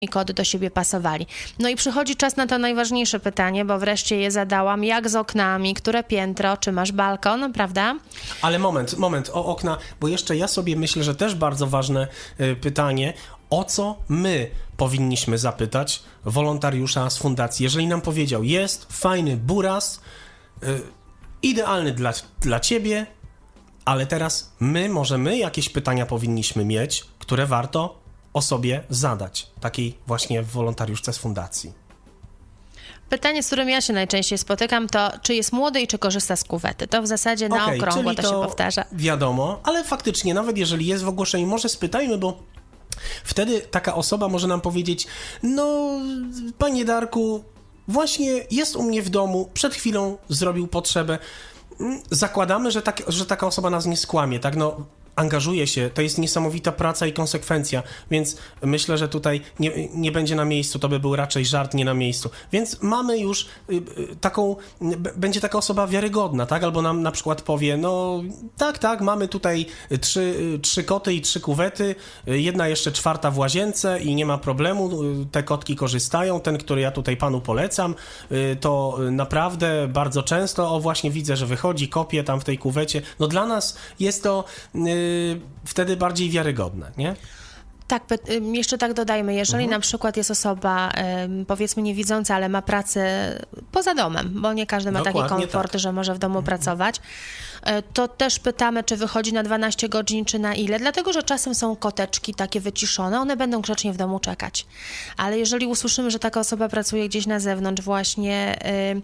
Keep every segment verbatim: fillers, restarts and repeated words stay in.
kot do siebie pasowali. No i przychodzi czas na to najważniejsze pytanie, bo wreszcie je zadałam, jak z oknami, które piętro, czy masz balkon, prawda? Ale moment, moment, o okna, bo jeszcze ja sobie myślę, że też bardzo ważne y, pytanie, o co my powinniśmy zapytać wolontariusza z fundacji, jeżeli nam powiedział, jest fajny buras, y, idealny dla, dla ciebie, ale teraz my, może my jakieś pytania powinniśmy mieć, które warto o sobie zadać, takiej właśnie wolontariuszce z fundacji. Pytanie, z którym ja się najczęściej spotykam, to czy jest młody i czy korzysta z kuwety. To w zasadzie na okay, okrągło to, to się powtarza. Wiadomo, ale faktycznie, nawet jeżeli jest w ogłoszeniu, może spytajmy, bo wtedy taka osoba może nam powiedzieć, no, panie Darku, właśnie jest u mnie w domu, przed chwilą zrobił potrzebę. Zakładamy, że, tak, że taka osoba nas nie skłamie, tak, no, angażuje się, to jest niesamowita praca i konsekwencja, więc myślę, że tutaj nie, nie będzie na miejscu, to by był raczej żart nie na miejscu, więc mamy już y, y, taką, b- będzie taka osoba wiarygodna, tak, albo nam na przykład powie, no tak, tak, mamy tutaj trzy, y, trzy koty i trzy kuwety, y, jedna jeszcze czwarta w łazience i nie ma problemu, y, te kotki korzystają, ten, który ja tutaj panu polecam, y, to naprawdę bardzo często, o właśnie widzę, że wychodzi, kopie tam w tej kuwecie, no dla nas jest to y, wtedy bardziej wiarygodne, nie? Tak, jeszcze tak dodajmy, jeżeli mhm. na przykład jest osoba, powiedzmy niewidząca, ale ma pracę poza domem, bo nie każdy ma Dokładnie taki komfort, tak. że może w domu mhm. pracować, to też pytamy, czy wychodzi na dwanaście godzin, czy na ile, dlatego, że czasem są koteczki takie wyciszone, one będą grzecznie w domu czekać. Ale jeżeli usłyszymy, że taka osoba pracuje gdzieś na zewnątrz właśnie,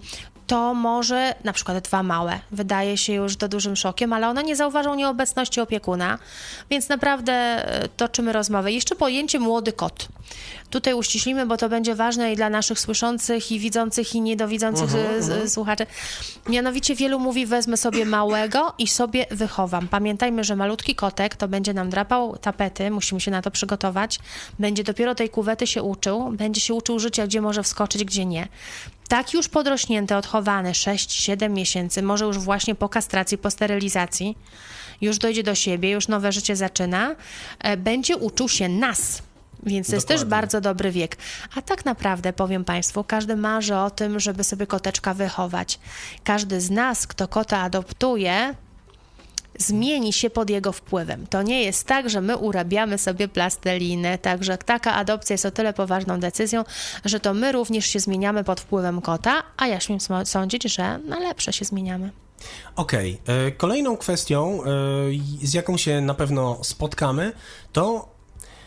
to może na przykład dwa małe. Wydaje się już to dużym szokiem, ale one nie zauważą nieobecności opiekuna, więc naprawdę toczymy rozmowę. Jeszcze pojęcie młody kot. Tutaj uściślimy, bo to będzie ważne i dla naszych słyszących i widzących i niedowidzących uh-huh, z, z, słuchaczy. Mianowicie wielu mówi, wezmę sobie małego i sobie wychowam. Pamiętajmy, że malutki kotek to będzie nam drapał tapety, musimy się na to przygotować, będzie dopiero tej kuwety się uczył, będzie się uczył życia, gdzie może wskoczyć, gdzie nie. Tak już podrośnięty, odchowany sześć siedem miesięcy, może już właśnie po kastracji, po sterylizacji, już dojdzie do siebie, już nowe życie zaczyna, będzie uczył się nas. Więc to jest też bardzo dobry wiek. A tak naprawdę, powiem Państwu, każdy marzy o tym, żeby sobie koteczka wychować. Każdy z nas, kto kota adoptuje, zmieni się pod jego wpływem. To nie jest tak, że my urabiamy sobie plastelinę, także taka adopcja jest o tyle poważną decyzją, że to my również się zmieniamy pod wpływem kota, a ja śmiem sądzić, że na lepsze się zmieniamy. Okej. Okay. Kolejną kwestią, z jaką się na pewno spotkamy, to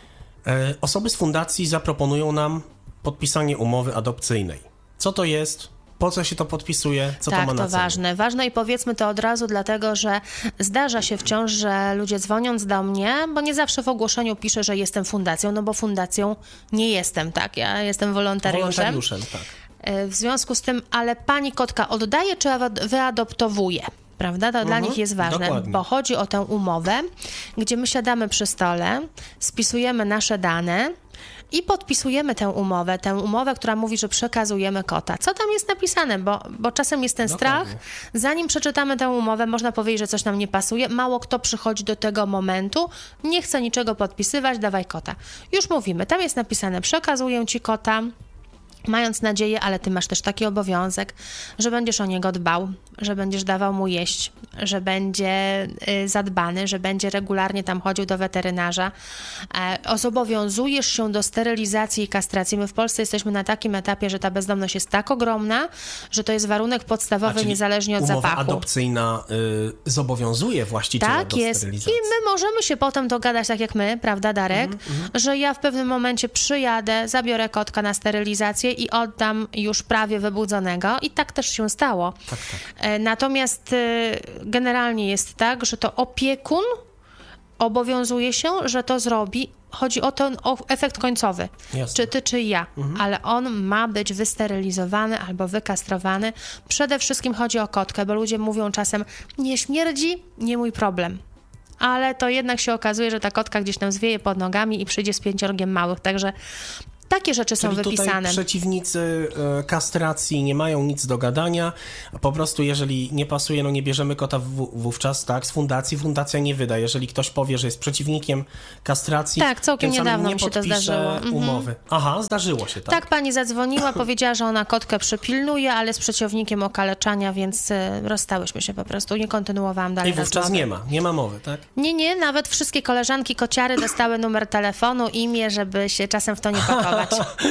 osoby z fundacji zaproponują nam podpisanie umowy adopcyjnej. Co to jest? Po co się to podpisuje? Co tak, to ma na to celu? ważne. Ważne i powiedzmy to od razu, dlatego że zdarza się wciąż, że ludzie dzwoniąc do mnie, bo nie zawsze w ogłoszeniu piszę, że jestem fundacją, no bo fundacją nie jestem, tak? Ja jestem wolontariuszem. Wolontariuszem, tak. W związku z tym, ale pani kotka oddaje, czy wyadoptowuje? Prawda? To uh-huh, dla nich jest ważne, dokładnie. Bo chodzi o tę umowę, gdzie my siadamy przy stole, spisujemy nasze dane i podpisujemy tę umowę, tę umowę, która mówi, że przekazujemy kota. Co tam jest napisane? Bo, bo czasem jest ten dokładnie. strach, zanim przeczytamy tę umowę, można powiedzieć, że coś nam nie pasuje. Mało kto przychodzi do tego momentu, nie chce niczego podpisywać, dawaj kota. Już mówimy, tam jest napisane, przekazuję ci kota, mając nadzieję, ale ty masz też taki obowiązek, że będziesz o niego dbał, że będziesz dawał mu jeść, że będzie y, zadbany, że będzie regularnie tam chodził do weterynarza. E, zobowiązujesz się do sterylizacji i kastracji. My w Polsce jesteśmy na takim etapie, że ta bezdomność jest tak ogromna, że to jest warunek podstawowy, niezależnie od umowa zapachu. adopcyjna y, zobowiązuje właściciela tak do jest. sterylizacji. I my możemy się potem dogadać, tak jak my, prawda Darek, mm-hmm. że ja w pewnym momencie przyjadę, zabiorę kotka na sterylizację i oddam już prawie wybudzonego i tak też się stało. Tak, tak. Natomiast generalnie jest tak, że to opiekun obowiązuje się, że to zrobi. Chodzi o ten o efekt końcowy, Jasne. czy ty, czy ja, mhm. ale on ma być wysterylizowany albo wykastrowany. Przede wszystkim chodzi o kotkę, bo ludzie mówią czasem, nie śmierdzi, nie mój problem. Ale to jednak się okazuje, że ta kotka gdzieś nam zwieje pod nogami i przyjdzie z pięciorgiem małych, także Takie rzeczy są Czyli wypisane. Tutaj przeciwnicy e, kastracji nie mają nic do gadania. Po prostu jeżeli nie pasuje, no nie bierzemy kota w, wówczas, tak, z fundacji. Fundacja nie wyda. Jeżeli ktoś powie, że jest przeciwnikiem kastracji, tak, całkiem tym samym niedawno nie mi się to zdarzyło. umowy. Mhm. Aha, zdarzyło się, tak? Tak, pani zadzwoniła, powiedziała, że ona kotkę przypilnuje, ale z przeciwnikiem okaleczania, więc rozstałyśmy się po prostu. Nie kontynuowałam dalej I wówczas rozmowy. nie ma, nie ma mowy, tak? Nie, nie, nawet wszystkie koleżanki kociary dostały numer telefonu, imię, żeby się czasem w to nie pakować.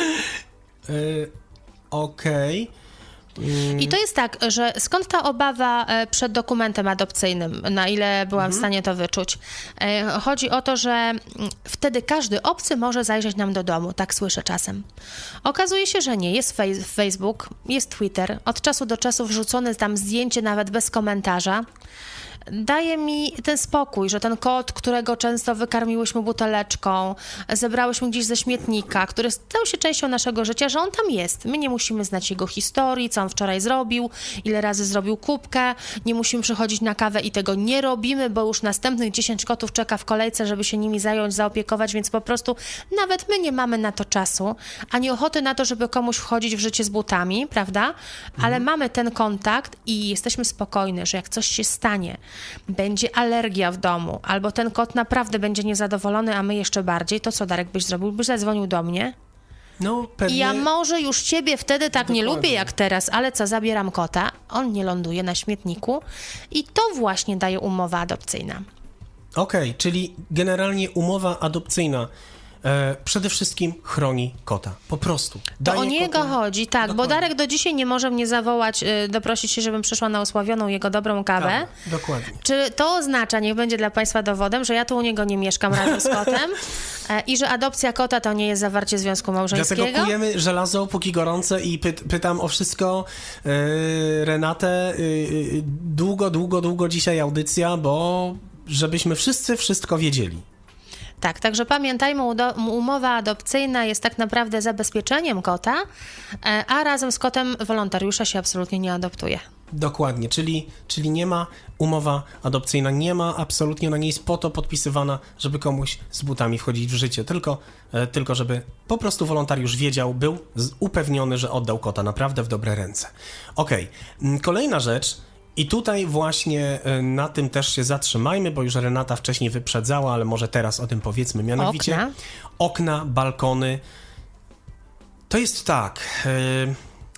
y, Okej. Okay. I to jest tak, że skąd ta obawa przed dokumentem adopcyjnym, na ile byłam mhm. w stanie to wyczuć? Chodzi o to, że wtedy każdy obcy może zajrzeć nam do domu, tak słyszę czasem. Okazuje się, że nie. Jest Facebook, jest Twitter, od czasu do czasu wrzucone tam zdjęcie nawet bez komentarza. Daje mi ten spokój, że ten kot, którego często wykarmiłyśmy buteleczką, zebrałyśmy gdzieś ze śmietnika, który stał się częścią naszego życia, że on tam jest. My nie musimy znać jego historii, co on wczoraj zrobił, ile razy zrobił kubkę, nie musimy przychodzić na kawę i tego nie robimy, bo już następnych dziesięć kotów czeka w kolejce, żeby się nimi zająć, zaopiekować, więc po prostu nawet my nie mamy na to czasu, ani ochoty na to, żeby komuś wchodzić w życie z butami, prawda? Ale mhm. mamy ten kontakt i jesteśmy spokojni, że jak coś się stanie, będzie alergia w domu, albo ten kot naprawdę będzie niezadowolony, a my jeszcze bardziej, to co, Darek, byś zrobił? Byś zadzwonił do mnie? No, pewnie... I ja może już ciebie wtedy tak Dokładnie. nie lubię jak teraz, ale co, zabieram kota, on nie ląduje na śmietniku i to właśnie daje umowa adopcyjna. Okej, okay, czyli generalnie umowa adopcyjna E, przede wszystkim chroni kota. Po prostu. To o niego kotu... chodzi, tak, Dokładnie. Bo Darek do dzisiaj nie może mnie zawołać, y, doprosić się, żebym przyszła na osławioną jego dobrą kawę. Tak, dokładnie. Czy to oznacza, niech będzie dla Państwa dowodem, że ja tu u niego nie mieszkam razem z kotem e, i że adopcja kota to nie jest zawarcie związku małżeńskiego? Dlatego kujemy żelazo, póki gorące i py- pytam o wszystko e, Renatę. E, długo, długo, długo dzisiaj audycja, bo żebyśmy wszyscy wszystko wiedzieli. Tak, także pamiętajmy, umowa adopcyjna jest tak naprawdę zabezpieczeniem kota, a razem z kotem wolontariusza się absolutnie nie adoptuje. Dokładnie, czyli, czyli nie ma umowa adopcyjna, nie ma absolutnie, ona nie jest po to podpisywana, żeby komuś z butami wchodzić w życie, tylko, tylko żeby po prostu wolontariusz wiedział, był upewniony, że oddał kota naprawdę w dobre ręce. Okej, okay. Kolejna rzecz. I tutaj właśnie na tym też się zatrzymajmy, bo już Renata wcześniej wyprzedzała, ale może teraz o tym powiedzmy. Mianowicie okna, okna balkony. To jest tak. Yy,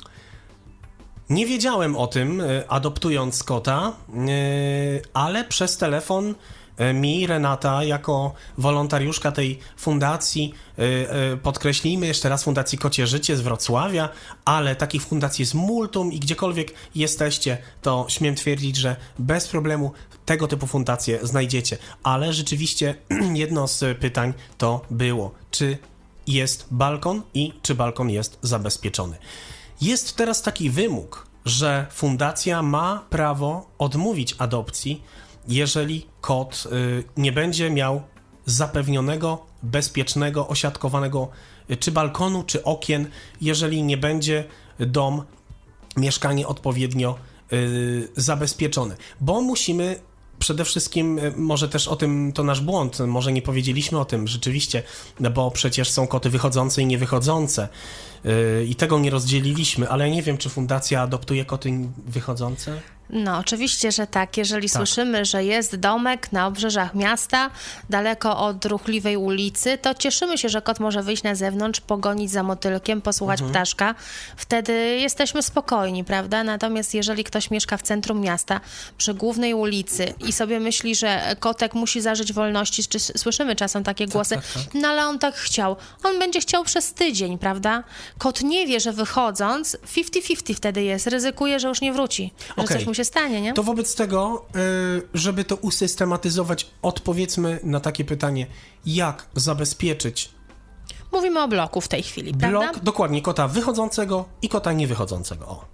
nie wiedziałem o tym, yy, adoptując kota, yy, ale przez telefon mi Renata, jako wolontariuszka tej fundacji, yy, yy, podkreślimy jeszcze raz, Fundacji Kocie Życie z Wrocławia, ale takich fundacji jest multum i gdziekolwiek jesteście, to śmiem twierdzić, że bez problemu tego typu fundacje znajdziecie. Ale rzeczywiście jedno z pytań to było, czy jest balkon i czy balkon jest zabezpieczony. Jest teraz taki wymóg, że fundacja ma prawo odmówić adopcji, jeżeli kot y, nie będzie miał zapewnionego, bezpiecznego, osiadkowanego y, czy balkonu, czy okien, jeżeli nie będzie dom, mieszkanie odpowiednio y, zabezpieczone. Bo musimy przede wszystkim, y, może też o tym to nasz błąd, może nie powiedzieliśmy o tym rzeczywiście, no bo przecież są koty wychodzące i niewychodzące. y, i tego nie rozdzieliliśmy, ale ja nie wiem, czy fundacja adoptuje koty wychodzące? No, oczywiście, że tak. Jeżeli tak. słyszymy, że jest domek na obrzeżach miasta, daleko od ruchliwej ulicy, to cieszymy się, że kot może wyjść na zewnątrz, pogonić za motylkiem, posłuchać mhm. ptaszka. Wtedy jesteśmy spokojni, prawda? Natomiast jeżeli ktoś mieszka w centrum miasta, przy głównej ulicy i sobie myśli, że kotek musi zażyć wolności, czy słyszymy czasem takie głosy, tak, tak, tak. no ale on tak chciał. On będzie chciał przez tydzień, prawda? Kot nie wie, że wychodząc, fifty fifty wtedy jest, ryzykuje, że już nie wróci, że okay. coś mu się stanie, nie? To wobec tego, żeby to usystematyzować, odpowiedzmy na takie pytanie, jak zabezpieczyć... Mówimy o bloku w tej chwili, blok, prawda? Dokładnie, kota wychodzącego i kota niewychodzącego. O.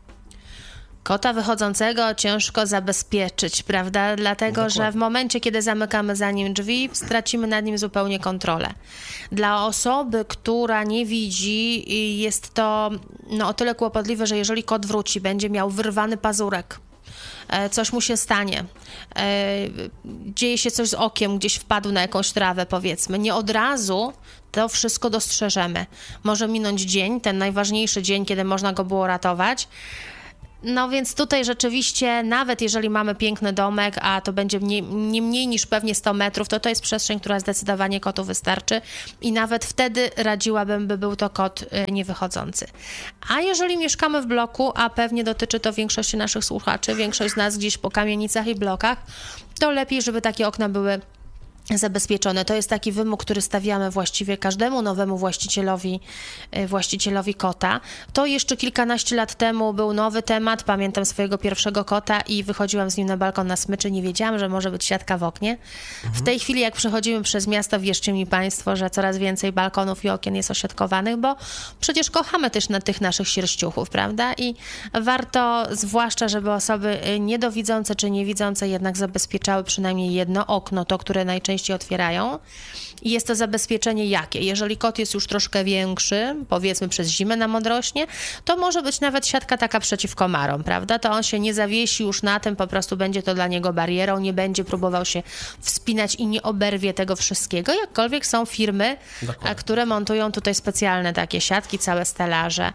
Kota wychodzącego ciężko zabezpieczyć, prawda? Dlatego, Dokładnie. że w momencie, kiedy zamykamy za nim drzwi, stracimy nad nim zupełnie kontrolę. Dla osoby, która nie widzi, jest to no, o tyle kłopotliwe, że jeżeli kot wróci, będzie miał wyrwany pazurek, e, coś mu się stanie, e, dzieje się coś z okiem, gdzieś wpadł na jakąś trawę, powiedzmy, nie od razu to wszystko dostrzeżemy. Może minąć dzień, ten najważniejszy dzień, kiedy można go było ratować. No więc tutaj rzeczywiście, nawet jeżeli mamy piękny domek, a to będzie nie, nie mniej niż pewnie sto metrów, to to jest przestrzeń, która zdecydowanie kotu wystarczy i nawet wtedy radziłabym, by był to kot y, niewychodzący. A jeżeli mieszkamy w bloku, a pewnie dotyczy to większości naszych słuchaczy, większość z nas gdzieś po kamienicach i blokach, to lepiej, żeby takie okna były zabezpieczone. To jest taki wymóg, który stawiamy właściwie każdemu nowemu właścicielowi, właścicielowi kota. To jeszcze kilkanaście lat temu był nowy temat. Pamiętam swojego pierwszego kota i wychodziłam z nim na balkon na smyczy. Nie wiedziałam, że może być siatka w oknie. Mhm. W tej chwili, jak przechodzimy przez miasto, wierzcie mi Państwo, że coraz więcej balkonów i okien jest osiatkowanych, bo przecież kochamy też na tych naszych sierściuchów, prawda? I warto, zwłaszcza, żeby osoby niedowidzące czy niewidzące jednak zabezpieczały przynajmniej jedno okno, to, które najczęściej otwierają. I jest to zabezpieczenie jakie? Jeżeli kot jest już troszkę większy, powiedzmy przez zimę nam odrośnie, to może być nawet siatka taka przeciw komarom, prawda? To on się nie zawiesi już na tym, po prostu będzie to dla niego barierą, nie będzie próbował się wspinać i nie oberwie tego wszystkiego, jakkolwiek są firmy, Dokładnie. które montują tutaj specjalne takie siatki, całe stelaże.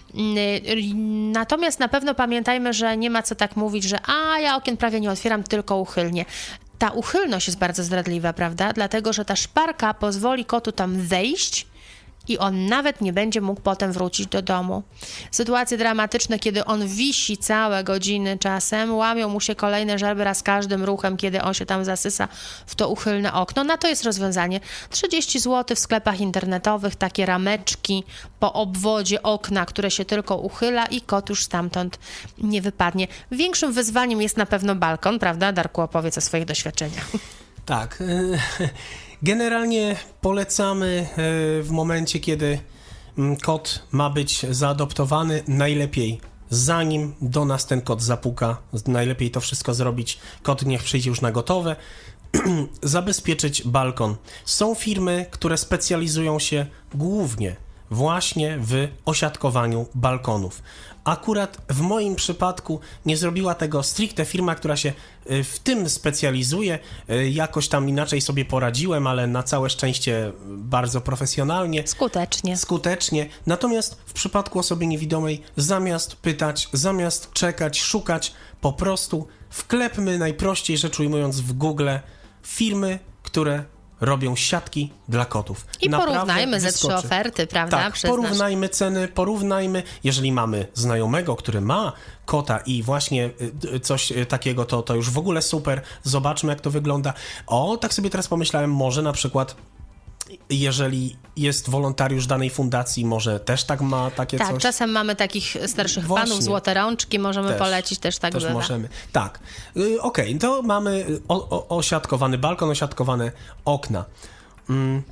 Natomiast na pewno pamiętajmy, że nie ma co tak mówić, że a ja okien prawie nie otwieram, tylko uchylnie. Ta uchylność jest bardzo zdradliwa, prawda? Dlatego, że ta szparka pozwoli kotu tam wejść i on nawet nie będzie mógł potem wrócić do domu. Sytuacje dramatyczne, kiedy on wisi całe godziny czasem, łamią mu się kolejne żelby raz każdym ruchem, kiedy on się tam zasysa w to uchylne okno. Na to jest rozwiązanie. trzydzieści złotych w sklepach internetowych, takie rameczki po obwodzie okna, które się tylko uchyla i kot już stamtąd nie wypadnie. Większym wyzwaniem jest na pewno balkon, prawda? Darku, opowiedz o swoich doświadczeniach. Tak. Generalnie polecamy w momencie, kiedy kot ma być zaadoptowany, najlepiej zanim do nas ten kot zapuka, najlepiej to wszystko zrobić, kot niech przyjdzie już na gotowe, zabezpieczyć balkon. Są firmy, które specjalizują się głównie właśnie w osiatkowaniu balkonów. Akurat w moim przypadku nie zrobiła tego stricte firma, która się w tym specjalizuje. Jakoś tam inaczej sobie poradziłem, ale na całe szczęście bardzo profesjonalnie. Skutecznie. Skutecznie. Natomiast w przypadku osoby niewidomej zamiast pytać, zamiast czekać, szukać, po prostu wklepmy najprościej rzecz ujmując w Google firmy, które robią siatki dla kotów. I Naprawdę porównajmy ze wyskoczy. trzy oferty, prawda? Tak, Przyznasz. porównajmy ceny, porównajmy. Jeżeli mamy znajomego, który ma kota i właśnie coś takiego, to, to już w ogóle super. Zobaczmy, jak to wygląda. O, tak sobie teraz pomyślałem, może na przykład jeżeli jest wolontariusz danej fundacji, może też tak ma takie tak, coś? Tak, czasem mamy takich starszych Właśnie. panów, złote rączki, możemy też, polecić, też tak też bywa. możemy. Tak. Yy, Okej, okay. To mamy o, o, osiatkowany balkon, osiatkowane okna. Mm.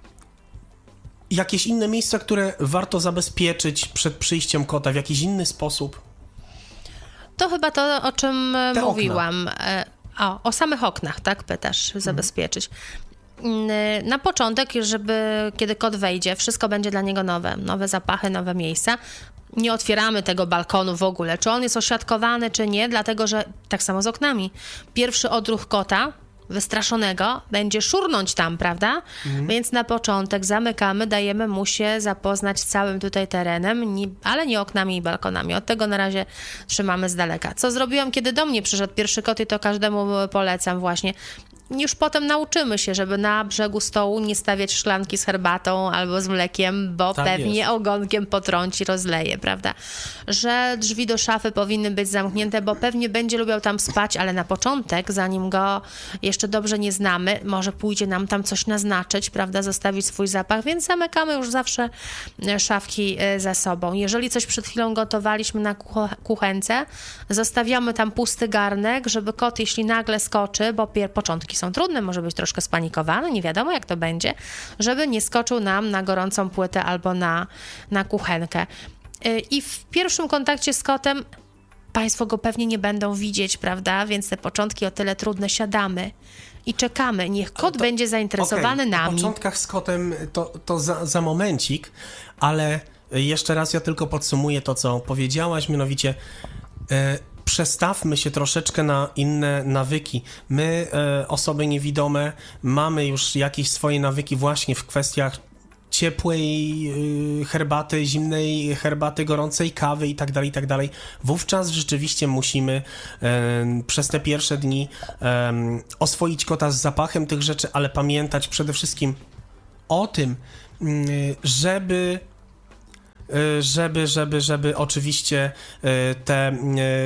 Jakieś inne miejsca, które warto zabezpieczyć przed przyjściem kota w jakiś inny sposób? To chyba to, o czym Te mówiłam. O, o samych oknach, tak? Pytasz, zabezpieczyć. Na początek, żeby kiedy kot wejdzie, wszystko będzie dla niego nowe. Nowe zapachy, nowe miejsca. Nie otwieramy tego balkonu w ogóle. Czy on jest osiatkowany, czy nie, dlatego że tak samo z oknami. Pierwszy odruch kota wystraszonego będzie szurnąć tam, prawda? Mhm. Więc na początek zamykamy, dajemy mu się zapoznać z całym tutaj terenem, nie, ale nie oknami i balkonami. Od tego na razie trzymamy z daleka. Co zrobiłam, kiedy do mnie przyszedł pierwszy kot i to każdemu polecam właśnie. Już potem nauczymy się, żeby na brzegu stołu nie stawiać szklanki z herbatą albo z mlekiem, bo tak pewnie jest. Ogonkiem potrąci, rozleje, prawda? Że drzwi do szafy powinny być zamknięte, bo pewnie będzie lubiał tam spać, ale na początek, zanim go jeszcze dobrze nie znamy, może pójdzie nam tam coś naznaczyć, prawda? Zostawić swój zapach, więc zamykamy już zawsze szafki za sobą. Jeżeli coś przed chwilą gotowaliśmy na kuchence, zostawiamy tam pusty garnek, żeby kot, jeśli nagle skoczy, bo pier- początki są trudne, może być troszkę spanikowany, nie wiadomo jak to będzie, żeby nie skoczył nam na gorącą płytę albo na, na kuchenkę. I w pierwszym kontakcie z kotem Państwo go pewnie nie będą widzieć, prawda? Więc te początki o tyle trudne, siadamy i czekamy. Niech kot to, będzie zainteresowany okay, nami. Na początkach z kotem to, to za, za momencik, ale jeszcze raz ja tylko podsumuję to, co powiedziałaś, mianowicie e, przestawmy się troszeczkę na inne nawyki. My, e, osoby niewidome, mamy już jakieś swoje nawyki właśnie w kwestiach ciepłej y, herbaty, zimnej herbaty, gorącej kawy i tak dalej, i tak dalej. Wówczas rzeczywiście musimy y, przez te pierwsze dni y, oswoić kota z zapachem tych rzeczy, ale pamiętać przede wszystkim o tym, y, żeby żeby, żeby, żeby oczywiście te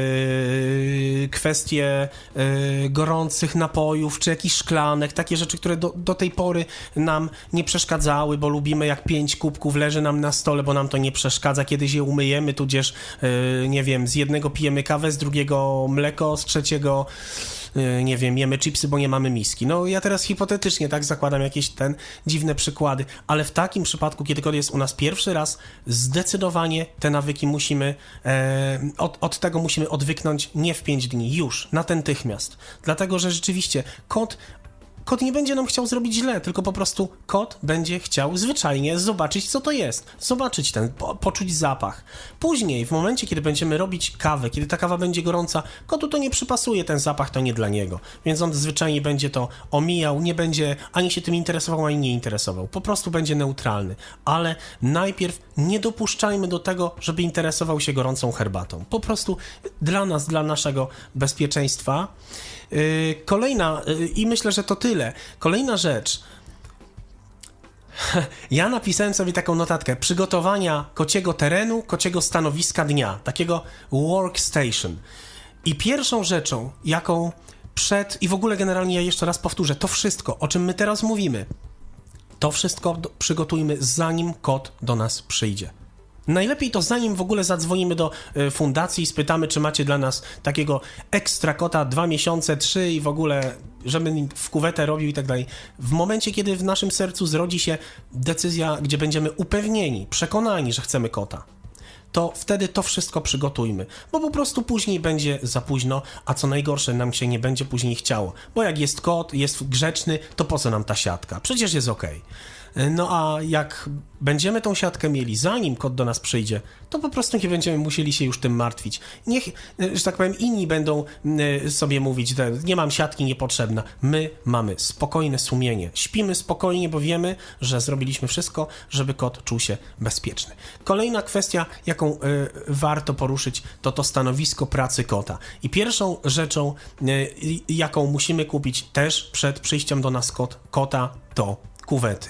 kwestie gorących napojów, czy jakichś szklanek, takie rzeczy, które do, do tej pory nam nie przeszkadzały, bo lubimy, jak pięć kubków leży nam na stole, bo nam to nie przeszkadza, kiedyś je umyjemy, tudzież, nie wiem, z jednego pijemy kawę, z drugiego mleko, z trzeciego, nie wiem, jemy chipsy, bo nie mamy miski. No ja teraz hipotetycznie tak zakładam jakieś ten dziwne przykłady, ale w takim przypadku, kiedy kot jest u nas pierwszy raz, zdecydowanie te nawyki musimy, e, od, od tego musimy odwyknąć nie w pięć dni, już, natychmiast. Dlatego, że rzeczywiście kot Kot nie będzie nam chciał zrobić źle, tylko po prostu kot będzie chciał zwyczajnie zobaczyć, co to jest. Zobaczyć ten, po, poczuć zapach. Później, w momencie, kiedy będziemy robić kawę, kiedy ta kawa będzie gorąca, kotu to nie przypasuje, ten zapach to nie dla niego. Więc on zwyczajnie będzie to omijał, nie będzie ani się tym interesował, ani nie interesował. Po prostu będzie neutralny. Ale najpierw nie dopuszczajmy do tego, żeby interesował się gorącą herbatą. Po prostu dla nas, dla naszego bezpieczeństwa. Kolejna, i myślę, że to tyle. Kolejna rzecz. Ja napisałem sobie taką notatkę. Przygotowania kociego terenu, kociego stanowiska dnia. Takiego workstation. I pierwszą rzeczą, jaką przed... I w ogóle generalnie ja jeszcze raz powtórzę. To wszystko, o czym my teraz mówimy, to wszystko do, przygotujmy, zanim kot do nas przyjdzie. Najlepiej to zanim w ogóle zadzwonimy do y, fundacji i spytamy, czy macie dla nas takiego ekstra kota dwa miesiące, trzy i w ogóle, żeby w kuwetę robił i tak dalej. W momencie, kiedy w naszym sercu zrodzi się decyzja, gdzie będziemy upewnieni, przekonani, że chcemy kota, to wtedy to wszystko przygotujmy, bo po prostu później będzie za późno, a co najgorsze, nam się nie będzie później chciało, bo jak jest kot, jest grzeczny, to po co nam ta siatka? Przecież jest okej. No a jak będziemy tą siatkę mieli, zanim kot do nas przyjdzie, to po prostu nie będziemy musieli się już tym martwić. Niech, że tak powiem, inni będą sobie mówić, że nie mam siatki, niepotrzebna. My mamy spokojne sumienie. Śpimy spokojnie, bo wiemy, że zrobiliśmy wszystko, żeby kot czuł się bezpieczny. Kolejna kwestia, jaką y, warto poruszyć, to to stanowisko pracy kota. I pierwszą rzeczą, y, jaką musimy kupić też przed przyjściem do nas kot, kota, to kuwety.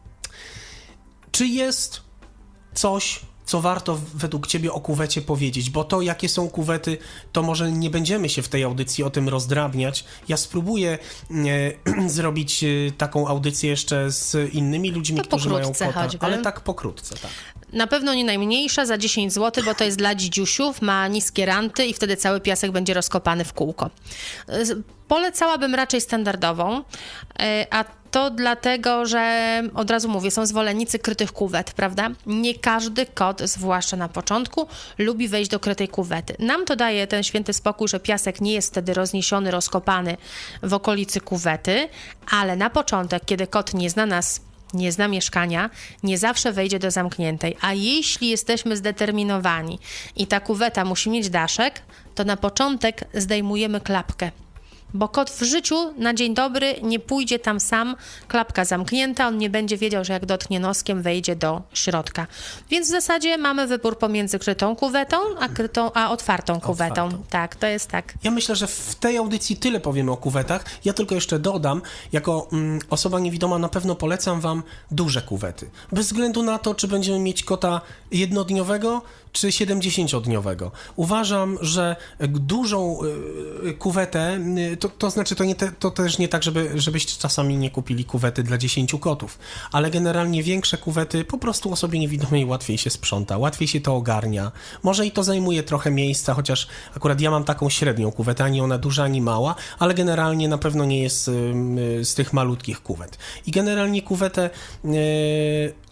Czy jest coś, co warto według ciebie o kuwecie powiedzieć? Bo to, jakie są kuwety, to może nie będziemy się w tej audycji o tym rozdrabniać. Ja spróbuję e, zrobić e, taką audycję jeszcze z innymi ludźmi, to którzy mają kota, choćby. Ale tak pokrótce, tak. Na pewno nie najmniejsza, za dziesięć złotych, bo to jest dla dzidziusiów, ma niskie ranty i wtedy cały piasek będzie rozkopany w kółko. Polecałabym raczej standardową, a to dlatego, że od razu mówię, są zwolennicy krytych kuwet, prawda? Nie każdy kot, zwłaszcza na początku, lubi wejść do krytej kuwety. Nam to daje ten święty spokój, że piasek nie jest wtedy rozniesiony, rozkopany w okolicy kuwety, ale na początek, kiedy kot nie zna nas, nie zna mieszkania, nie zawsze wejdzie do zamkniętej. A jeśli jesteśmy zdeterminowani i ta kuweta musi mieć daszek, to na początek zdejmujemy klapkę. Bo kot w życiu na dzień dobry nie pójdzie tam sam, klapka zamknięta, on nie będzie wiedział, że jak dotknie noskiem, wejdzie do środka. Więc w zasadzie mamy wybór pomiędzy krytą kuwetą, a, krytą, a otwartą kuwetą. Otwartą. Tak, to jest tak. Ja myślę, że w tej audycji tyle powiemy o kuwetach. Ja tylko jeszcze dodam, jako mm, osoba niewidoma na pewno polecam wam duże kuwety. Bez względu na to, czy będziemy mieć kota jednodniowego, czy siedemdziesięciodniowego. Uważam, że dużą y, kuwetę, y, to, to znaczy to, nie te, to też nie tak, żeby, żebyście czasami nie kupili kuwety dla dziesięciu kotów, ale generalnie większe kuwety po prostu osobie niewidomej łatwiej się sprząta, łatwiej się to ogarnia. Może i to zajmuje trochę miejsca, chociaż akurat ja mam taką średnią kuwetę, ani ona duża, ani mała, ale generalnie na pewno nie jest y, y, z tych malutkich kuwet. I generalnie kuwetę y,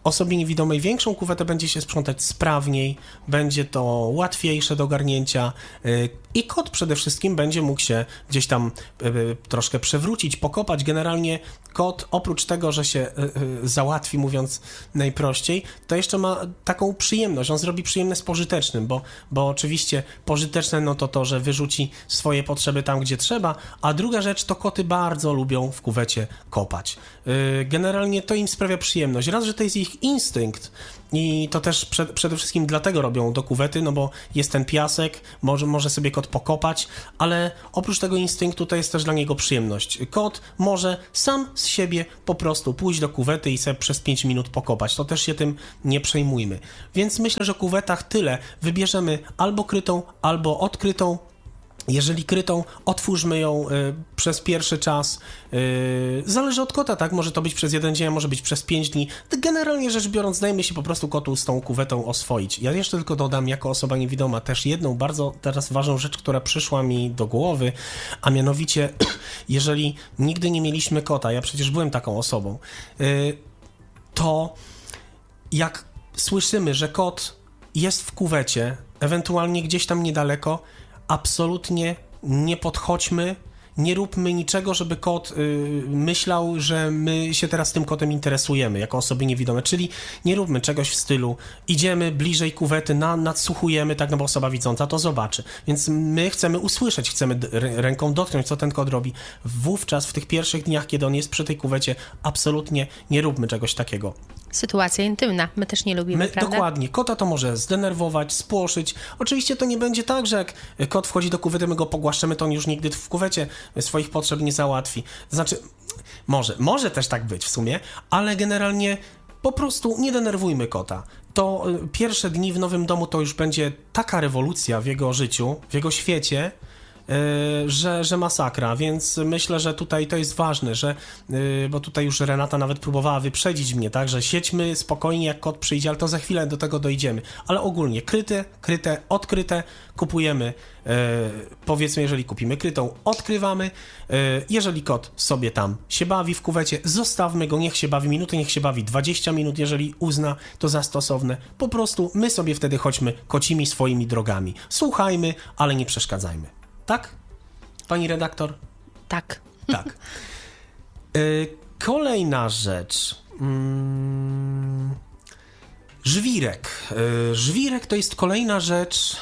osobie niewidomej większą kuwetę będzie się sprzątać sprawniej, będzie to łatwiejsze do ogarnięcia i kot przede wszystkim będzie mógł się gdzieś tam troszkę przewrócić, pokopać. Generalnie kot oprócz tego, że się załatwi, mówiąc najprościej, to jeszcze ma taką przyjemność. On zrobi przyjemne z pożytecznym, bo, bo oczywiście pożyteczne no to to, że wyrzuci swoje potrzeby tam, gdzie trzeba, a druga rzecz to koty bardzo lubią w kuwecie kopać. Generalnie to im sprawia przyjemność. Raz, że to jest ich instynkt i to też przed, przede wszystkim dlatego robią do kuwety, no bo jest ten piasek, może, może sobie kot pokopać, ale oprócz tego instynktu to jest też dla niego przyjemność. Kot może sam z siebie po prostu pójść do kuwety i sobie przez pięć minut pokopać. To też się tym nie przejmujmy. Więc myślę, że o kuwetach tyle. Wybierzemy albo krytą, albo odkrytą. Jeżeli krytą, otwórzmy ją y, przez pierwszy czas. Y, zależy od kota, tak? Może to być przez jeden dzień, może być przez pięć dni. Generalnie rzecz biorąc, dajmy się po prostu kotu z tą kuwetą oswoić. Ja jeszcze tylko dodam, jako osoba niewidoma, też jedną bardzo teraz ważną rzecz, która przyszła mi do głowy, a mianowicie, jeżeli nigdy nie mieliśmy kota, ja przecież byłem taką osobą, y, to jak słyszymy, że kot jest w kuwecie, ewentualnie gdzieś tam niedaleko, absolutnie nie podchodźmy, nie róbmy niczego, żeby kot y, myślał, że my się teraz tym kotem interesujemy, jako osoby niewidome, czyli nie róbmy czegoś w stylu idziemy bliżej kuwety, na, nadsłuchujemy, tak, no bo osoba widząca to zobaczy, więc my chcemy usłyszeć, chcemy d- ręką dotknąć, co ten kot robi. Wówczas w tych pierwszych dniach, kiedy on jest przy tej kuwecie, absolutnie nie róbmy czegoś takiego. Sytuacja intymna. My też nie lubimy, My, prawda? Dokładnie. Kota to może zdenerwować, spłoszyć. Oczywiście to nie będzie tak, że jak kot wchodzi do kuwety, my go pogłaszczemy, to on już nigdy w kuwecie swoich potrzeb nie załatwi. Znaczy, może, może też tak być w sumie, ale generalnie po prostu nie denerwujmy kota. To pierwsze dni w nowym domu to już będzie taka rewolucja w jego życiu, w jego świecie, Yy, że, że masakra, więc myślę, że tutaj to jest ważne, że, yy, bo tutaj już Renata nawet próbowała wyprzedzić mnie, tak, że siedźmy spokojnie, jak kot przyjdzie, ale to za chwilę do tego dojdziemy, ale ogólnie kryte, kryte, odkryte, kupujemy, yy, powiedzmy, jeżeli kupimy krytą, odkrywamy, yy, jeżeli kot sobie tam się bawi w kuwecie, zostawmy go, niech się bawi minutę, niech się bawi dwadzieścia minut, jeżeli uzna to za stosowne, po prostu my sobie wtedy chodźmy kocimi swoimi drogami, słuchajmy, ale nie przeszkadzajmy. Tak? Pani redaktor? Tak. Tak. Y, kolejna rzecz. Mm, żwirek. Y, żwirek to jest kolejna rzecz.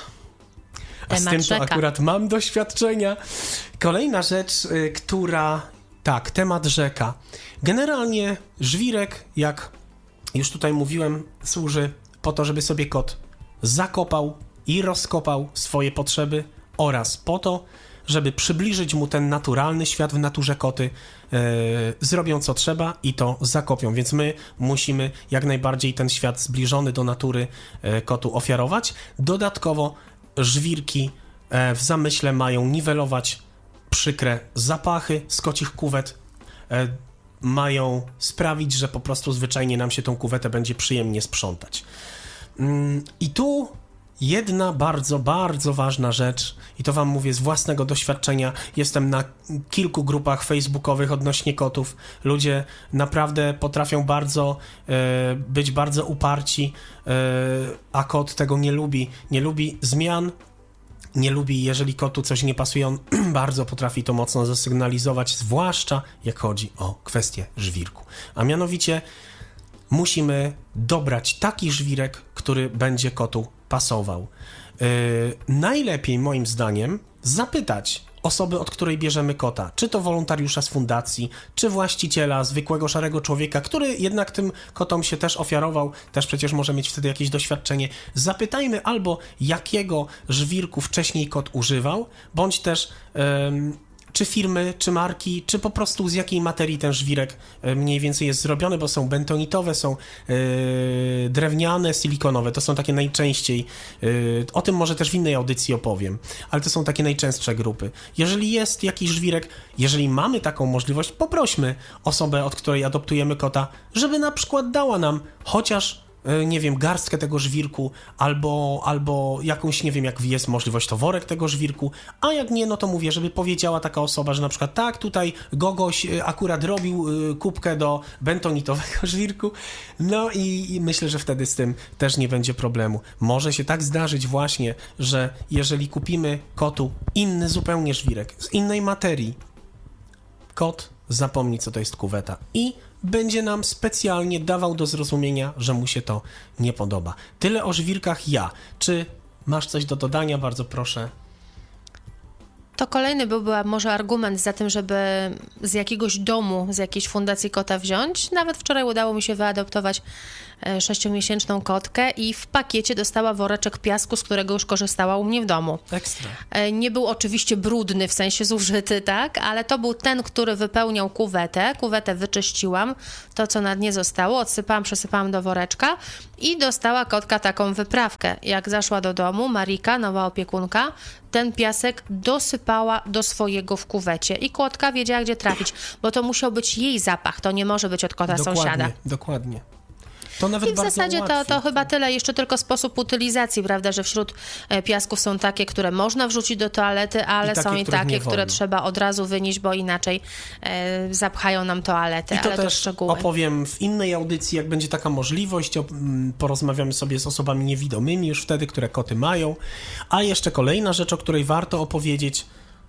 A z tym to rzeka. Akurat mam doświadczenia. Kolejna rzecz, y, która... Tak, temat rzeka. Generalnie żwirek, jak już tutaj mówiłem, służy po to, żeby sobie kot zakopał i rozkopał swoje potrzeby, oraz po to, żeby przybliżyć mu ten naturalny świat w naturze. Koty yy, zrobią co trzeba i to zakopią, więc my musimy jak najbardziej ten świat zbliżony do natury yy, kotu ofiarować. Dodatkowo żwirki yy, w zamyśle mają niwelować przykre zapachy z kocich kuwet, yy, mają sprawić, że po prostu zwyczajnie nam się tą kuwetę będzie przyjemnie sprzątać. Yy, I tu jedna bardzo, bardzo ważna rzecz, i to wam mówię z własnego doświadczenia, jestem na kilku grupach facebookowych odnośnie kotów, ludzie naprawdę potrafią bardzo e, być bardzo uparci, e, a kot tego nie lubi, nie lubi zmian, nie lubi, jeżeli kotu coś nie pasuje, on bardzo potrafi to mocno zasygnalizować, zwłaszcza jak chodzi o kwestię żwirku, a mianowicie musimy dobrać taki żwirek, który będzie kotu pasował. Yy, najlepiej moim zdaniem zapytać osoby, od której bierzemy kota, czy to wolontariusza z fundacji, czy właściciela, zwykłego szarego człowieka, który jednak tym kotom się też ofiarował, też przecież może mieć wtedy jakieś doświadczenie. Zapytajmy albo jakiego żwirku wcześniej kot używał, bądź też yy, czy firmy, czy marki, czy po prostu z jakiej materii ten żwirek mniej więcej jest zrobiony, bo są bentonitowe, są yy, drewniane, silikonowe, to są takie najczęściej, yy, o tym może też w innej audycji opowiem, ale to są takie najczęstsze grupy. Jeżeli jest jakiś żwirek, jeżeli mamy taką możliwość, poprośmy osobę, od której adoptujemy kota, żeby na przykład dała nam chociaż nie wiem, garstkę tego żwirku, albo, albo jakąś, nie wiem, jak jest możliwość, to worek tego żwirku, a jak nie, no to mówię, żeby powiedziała taka osoba, że na przykład tak, tutaj Gogoś akurat robił kubkę do bentonitowego żwirku, no i, i myślę, że wtedy z tym też nie będzie problemu. Może się tak zdarzyć właśnie, że jeżeli kupimy kotu inny zupełnie żwirek, z innej materii, kot zapomni, co to jest kuweta i będzie nam specjalnie dawał do zrozumienia, że mu się to nie podoba. Tyle o żwirkach ja. Czy masz coś do dodania? Bardzo proszę. To kolejny byłby może argument za tym, żeby z jakiegoś domu, z jakiejś fundacji kota wziąć. Nawet wczoraj udało mi się wyadoptować sześciomiesięczną kotkę i w pakiecie dostała woreczek piasku, z którego już korzystała u mnie w domu. Ekstra. Nie był oczywiście brudny, w sensie zużyty, tak, ale to był ten, który wypełniał kuwetę. Kuwetę wyczyściłam, to co na dnie zostało, odsypałam, przesypałam do woreczka i dostała kotka taką wyprawkę. Jak zaszła do domu, Marika, nowa opiekunka, ten piasek dosypała do swojego w kuwecie i kotka wiedziała, gdzie trafić, bo to musiał być jej zapach, to nie może być od kota dokładnie, sąsiada. Dokładnie. To nawet I w zasadzie to, to chyba tyle. Jeszcze tylko sposób utylizacji, prawda, że wśród piasków są takie, które można wrzucić do toalety, ale I takie, są i takie, które trzeba od razu wynieść, bo inaczej e, zapchają nam toaletę. I to ale też to szczegóły. opowiem w innej audycji, jak będzie taka możliwość. Porozmawiamy sobie z osobami niewidomymi już wtedy, które koty mają. A jeszcze kolejna rzecz, o której warto opowiedzieć,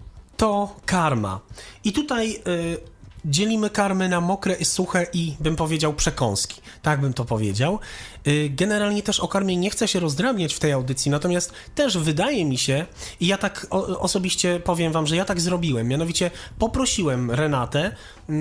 to karma. I tutaj... Y, dzielimy karmy na mokre, suche i, bym powiedział, przekąski. Tak bym to powiedział. Generalnie też o karmie nie chcę się rozdrabniać w tej audycji, natomiast też wydaje mi się, i ja tak o, osobiście powiem wam, że ja tak zrobiłem, mianowicie poprosiłem Renatę,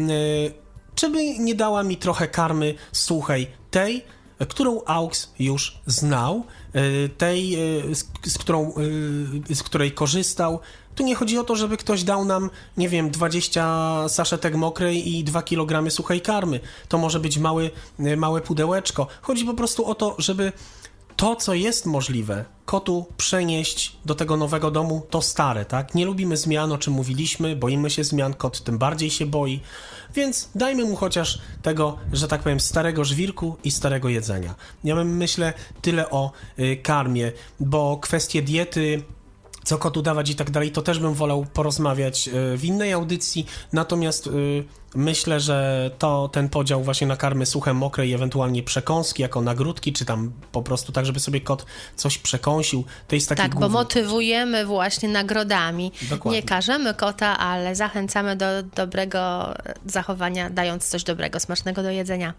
czy by nie dała mi trochę karmy suchej, tej, którą Aux już znał, tej, z, z, którą, z której korzystał. Tu nie chodzi o to, żeby ktoś dał nam, nie wiem, dwadzieścia saszetek mokrej i dwa kilogramy suchej karmy. To może być mały, małe pudełeczko. Chodzi po prostu o to, żeby to, co jest możliwe, kotu przenieść do tego nowego domu, to stare, tak? Nie lubimy zmian, o czym mówiliśmy, boimy się zmian, kot tym bardziej się boi, więc dajmy mu chociaż tego, że tak powiem, starego żwirku i starego jedzenia. Ja bym, myślę, tyle o y, karmie, bo kwestie diety, co kotu dawać i tak dalej, to też bym wolał porozmawiać w innej audycji, natomiast y, myślę, że to ten podział właśnie na karmy suche, mokre i ewentualnie przekąski jako nagródki, czy tam po prostu tak, żeby sobie kot coś przekąsił, to jest taki Tak, bo motywujemy właśnie nagrodami. Dokładnie. Nie karzemy kota, ale zachęcamy do dobrego zachowania, dając coś dobrego, smacznego do jedzenia.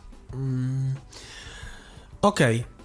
Mm. Okej. Okay.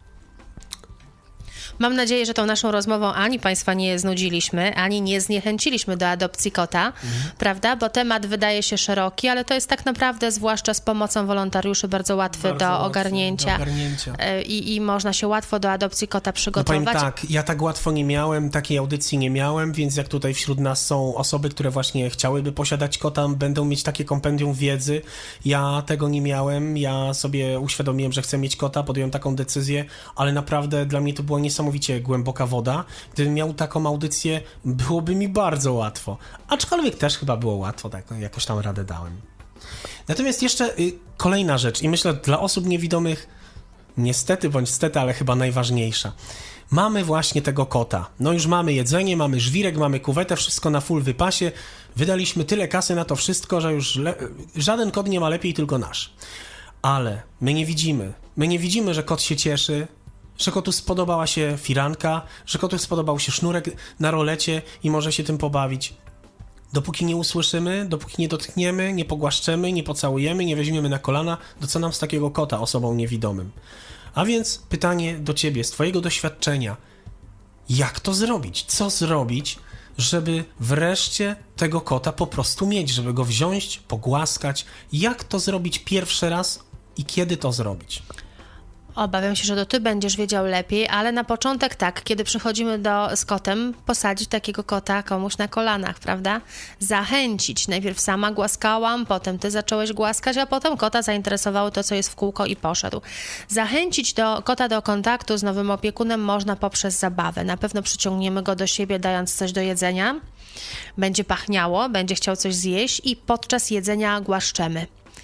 Mam nadzieję, że tą naszą rozmową ani Państwa nie znudziliśmy, ani nie zniechęciliśmy do adopcji kota, mhm. prawda? Bo temat wydaje się szeroki, ale to jest tak naprawdę, zwłaszcza z pomocą wolontariuszy, bardzo łatwy bardzo do, łatwy ogarnięcia. do ogarnięcia. I, I można się łatwo do adopcji kota przygotować. No powiem tak, ja tak łatwo nie miałem, takiej audycji nie miałem, więc jak tutaj wśród nas są osoby, które właśnie chciałyby posiadać kota, będą mieć takie kompendium wiedzy. Ja tego nie miałem, ja sobie uświadomiłem, że chcę mieć kota, podjąłem taką decyzję, ale naprawdę dla mnie to było niesamowite głęboka woda. Gdybym miał taką audycję, byłoby mi bardzo łatwo. Aczkolwiek też chyba było łatwo, tak, jakoś tam radę dałem. Natomiast jeszcze y, kolejna rzecz i myślę dla osób niewidomych niestety bądź stety, ale chyba najważniejsza. Mamy właśnie tego kota. No już mamy jedzenie, mamy żwirek, mamy kuwetę, wszystko na full wypasie. Wydaliśmy tyle kasy na to wszystko, że już le- żaden kot nie ma lepiej, tylko nasz. Ale my nie widzimy. My nie widzimy, że kot się cieszy, że kotu spodobała się firanka, że kotu spodobał się sznurek na rolecie i może się tym pobawić. Dopóki nie usłyszymy, dopóki nie dotkniemy, nie pogłaszczemy, nie pocałujemy, nie weźmiemy na kolana, to co nam z takiego kota osobą niewidomym? A więc pytanie do ciebie, z twojego doświadczenia, jak to zrobić? Co zrobić, żeby wreszcie tego kota po prostu mieć, żeby go wziąć, pogłaskać? Jak to zrobić pierwszy raz i kiedy to zrobić? Obawiam się, że to ty będziesz wiedział lepiej, ale na początek tak, kiedy przychodzimy do, z kotem, posadzić takiego kota komuś na kolanach, prawda? Zachęcić. Najpierw sama głaskałam, potem ty zacząłeś głaskać, a potem kota zainteresowało to, co jest w kółko i poszedł. Zachęcić do, kota do kontaktu z nowym opiekunem można poprzez zabawę. Na pewno przyciągniemy go do siebie, dając coś do jedzenia. Będzie pachniało, będzie chciał coś zjeść i podczas jedzenia głaszczemy.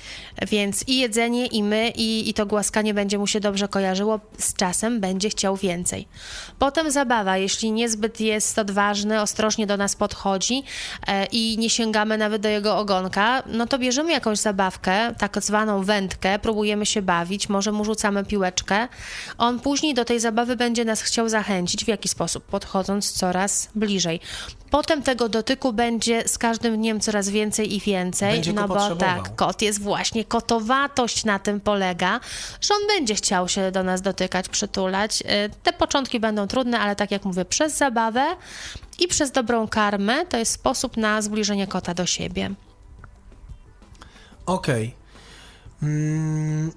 Więc i jedzenie, i my, i, i to głaskanie będzie mu się dobrze kojarzyło. Z czasem będzie chciał więcej. Potem zabawa. Jeśli niezbyt jest odważny, ostrożnie do nas podchodzi e, i nie sięgamy nawet do jego ogonka, no to bierzemy jakąś zabawkę, tak zwaną wędkę, próbujemy się bawić, może mu rzucamy piłeczkę. On później do tej zabawy będzie nas chciał zachęcić. W jaki sposób? Podchodząc coraz bliżej. Potem tego dotyku będzie z każdym dniem coraz więcej i więcej, Będzie go no bo potrzebował. tak, kot jest właśnie, kotowatość na tym polega, że on będzie chciał się do nas dotykać, przytulać. Te początki będą trudne, ale tak jak mówię, przez zabawę i przez dobrą karmę to jest sposób na zbliżenie kota do siebie. Okej. Okay. Mm.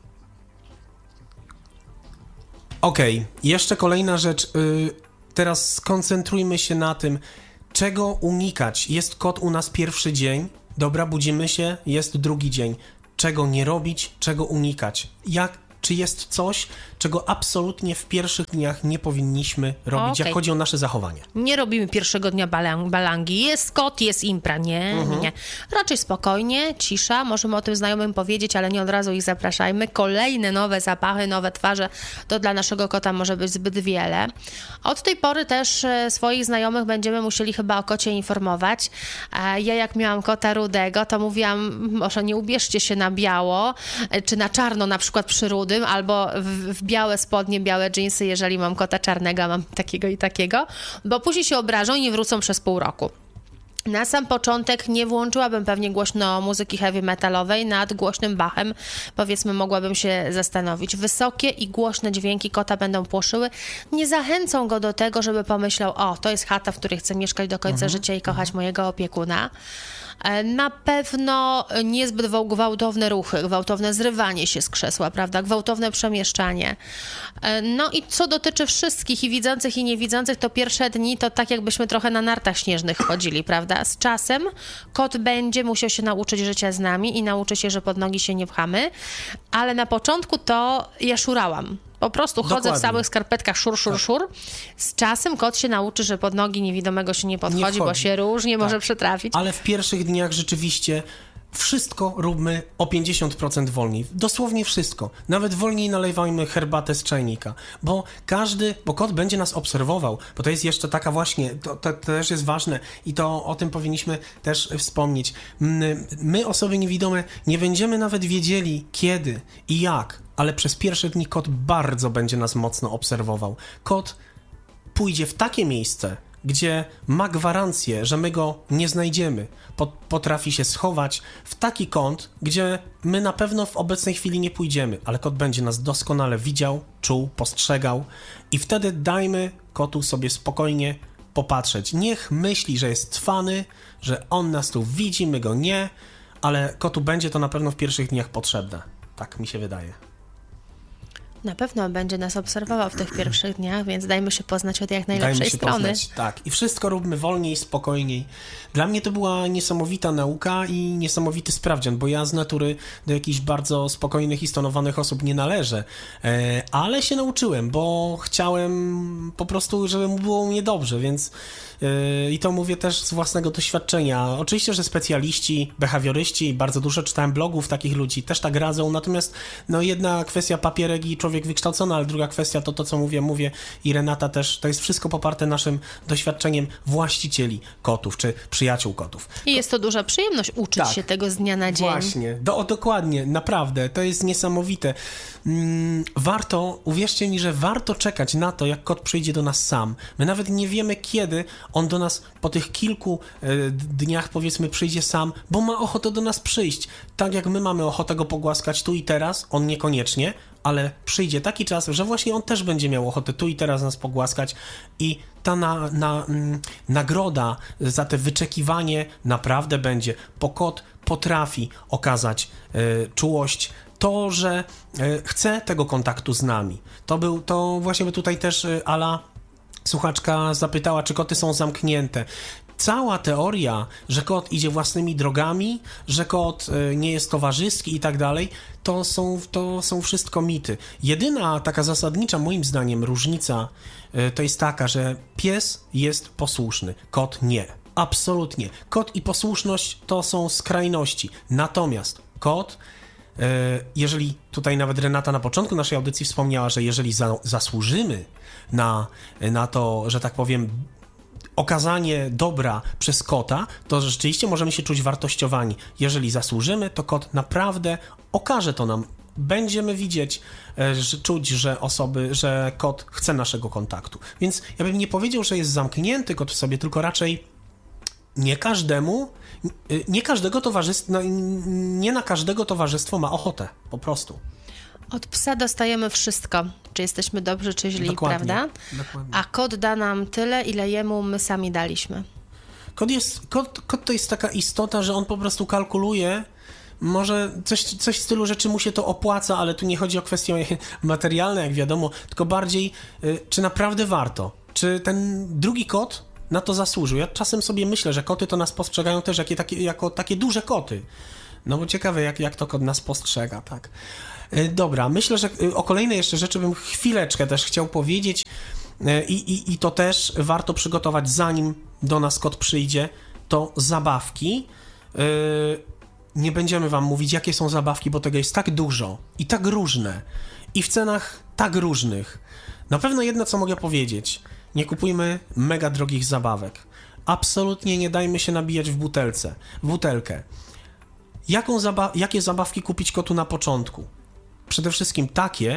Okej, okay. Jeszcze kolejna rzecz. Yy, teraz skoncentrujmy się na tym, czego unikać. Jest kot u nas pierwszy dzień, dobra, budzimy się, jest drugi dzień. Czego nie robić, czego unikać? Jak, czy jest coś, czego absolutnie w pierwszych dniach nie powinniśmy robić, Okay. jak chodzi o nasze zachowanie? Nie robimy pierwszego dnia balang- balangi. Jest kot, jest impra. Nie, Mhm. nie. Raczej spokojnie, cisza. Możemy o tym znajomym powiedzieć, ale nie od razu ich zapraszajmy. Kolejne nowe zapachy, nowe twarze, to dla naszego kota może być zbyt wiele. Od tej pory też e, swoich znajomych będziemy musieli chyba o kocie informować. E, ja jak miałam kota rudego, to mówiłam, może nie ubierzcie się na biało, e, czy na czarno na przykład przy rudym, albo w, w białe spodnie, białe dżinsy, jeżeli mam kota czarnego, a mam takiego i takiego, bo później się obrażą i nie wrócą przez pół roku. Na sam początek nie włączyłabym pewnie głośno muzyki heavy metalowej, nad głośnym Bachem, powiedzmy, mogłabym się zastanowić. Wysokie i głośne dźwięki kota będą płoszyły, nie zachęcą go do tego, żeby pomyślał, o, to jest chata, w której chcę mieszkać do końca mhm. życia i kochać mhm. mojego opiekuna. Na pewno niezbyt gwałtowne ruchy, gwałtowne zrywanie się z krzesła, prawda, gwałtowne przemieszczanie. No i co dotyczy wszystkich i widzących i niewidzących, to pierwsze dni to tak jakbyśmy trochę na nartach śnieżnych chodzili, prawda. Z czasem kot będzie musiał się nauczyć życia z nami i nauczy się, że pod nogi się nie pchamy, ale na początku to ja szurałam. Po prostu chodzę Dokładnie. w samych skarpetkach, szur, szur, tak. szur. Z czasem kot się nauczy, że pod nogi niewidomego się nie podchodzi, nie bo się różnie tak. może przytrafić. Ale w pierwszych dniach rzeczywiście wszystko róbmy o pięćdziesiąt procent wolniej. Dosłownie wszystko. Nawet wolniej nalewajmy herbatę z czajnika, bo każdy, bo kot będzie nas obserwował, bo to jest jeszcze taka właśnie, to, to, to też jest ważne i to o tym powinniśmy też wspomnieć. My, my, osoby niewidome, nie będziemy nawet wiedzieli kiedy i jak, ale przez pierwsze dni kot bardzo będzie nas mocno obserwował. Kot pójdzie w takie miejsce, gdzie ma gwarancję, że my go nie znajdziemy. Potrafi się schować w taki kąt, gdzie my na pewno w obecnej chwili nie pójdziemy, ale kot będzie nas doskonale widział, czuł, postrzegał i wtedy dajmy kotu sobie spokojnie popatrzeć. Niech myśli, że jest cwany, że on nas tu widzi, my go nie, ale kotu będzie to na pewno w pierwszych dniach potrzebne. Tak mi się wydaje. Na pewno będzie nas obserwował w tych pierwszych dniach, więc dajmy się poznać od jak najlepszej dajmy się strony. Poznać, tak. I wszystko róbmy wolniej, spokojniej. Dla mnie to była niesamowita nauka i niesamowity sprawdzian, bo ja z natury do jakichś bardzo spokojnych i stonowanych osób nie należę, e, ale się nauczyłem, bo chciałem po prostu, żeby mu było u mnie dobrze, więc e, i to mówię też z własnego doświadczenia. Oczywiście, że specjaliści, behawioryści, bardzo dużo czytałem blogów takich ludzi, też tak radzą, natomiast no jedna kwestia papierek i człowiek wykształcony, ale druga kwestia to to, co mówię, mówię i Renata też, to jest wszystko poparte naszym doświadczeniem właścicieli kotów, czy przyjaciół kotów. I jest to duża przyjemność uczyć tak, się tego z dnia na dzień. Właśnie, Do, dokładnie, naprawdę, to jest niesamowite. Mm, warto, uwierzcie mi, że warto czekać na to, jak kot przyjdzie do nas sam. My nawet nie wiemy, kiedy on do nas po tych kilku y, dniach, powiedzmy, przyjdzie sam, bo ma ochotę do nas przyjść. Tak jak my mamy ochotę go pogłaskać tu i teraz, on niekoniecznie, ale przyjdzie taki czas, że właśnie on też będzie miał ochotę tu i teraz nas pogłaskać i ta na, na, mm, nagroda za te wyczekiwanie naprawdę będzie, bo kot potrafi okazać y, czułość, to, że y, chce tego kontaktu z nami. To był, to właśnie by tutaj też y, Ala, słuchaczka, zapytała, czy koty są zamknięte. Cała teoria, że kot idzie własnymi drogami, że kot y, nie jest towarzyski i tak dalej, to są, to są wszystko mity. Jedyna taka zasadnicza, moim zdaniem, różnica y, to jest taka, że pies jest posłuszny, kot nie. Absolutnie. Kot i posłuszność to są skrajności. Natomiast kot, jeżeli tutaj nawet Renata na początku naszej audycji wspomniała, że jeżeli za, zasłużymy na, na to, że tak powiem, okazanie dobra przez kota, to rzeczywiście możemy się czuć wartościowani. Jeżeli zasłużymy, to kot naprawdę okaże to nam. Będziemy widzieć, że, czuć, że osoby, że kot chce naszego kontaktu. Więc ja bym nie powiedział, że jest zamknięty kot w sobie, tylko raczej nie każdemu, nie każdego towarzystwa, nie na każdego towarzystwo ma ochotę, po prostu. Od psa dostajemy wszystko, czy jesteśmy dobrzy, czy źli, Dokładnie, prawda? Dokładnie. A kot da nam tyle, ile jemu my sami daliśmy. Kot, jest, kot, kot to jest taka istota, że on po prostu kalkuluje, może coś, coś w stylu, że czy mu się to opłaca, ale tu nie chodzi o kwestie materialne, jak wiadomo, tylko bardziej, czy naprawdę warto. Czy ten drugi kot na to zasłużył? Ja czasem sobie myślę, że koty to nas postrzegają też jako takie, jako takie duże koty. No bo ciekawe, jak, jak to kot nas postrzega, tak. Dobra, myślę, że o kolejnej jeszcze rzeczy bym chwileczkę też chciał powiedzieć i, i, i to też warto przygotować, zanim do nas kot przyjdzie, to zabawki. Nie będziemy wam mówić, jakie są zabawki, bo tego jest tak dużo i tak różne i w cenach tak różnych. Na pewno jedno, co mogę powiedzieć, nie kupujmy mega drogich zabawek. Absolutnie nie dajmy się nabijać w butelce, w butelkę. Jaką zaba- jakie zabawki kupić kotu na początku? Przede wszystkim takie,